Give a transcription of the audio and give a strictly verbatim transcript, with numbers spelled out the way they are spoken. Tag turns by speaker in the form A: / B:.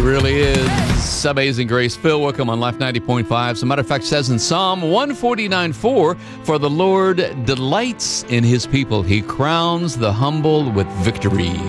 A: really is. Amazing grace. Phil, welcome on Life ninety point five. As a matter of fact, it says in Psalm one forty-nine four, for the Lord delights in his people. He crowns the humble with victory.